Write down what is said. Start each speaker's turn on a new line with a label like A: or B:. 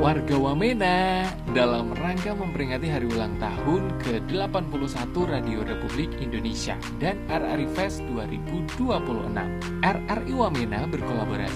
A: Warga Wamena, dalam rangka memperingati hari ulang tahun ke-81 Radio Republik Indonesia dan RRI Fest 2026, RRI Wamena berkolaborasi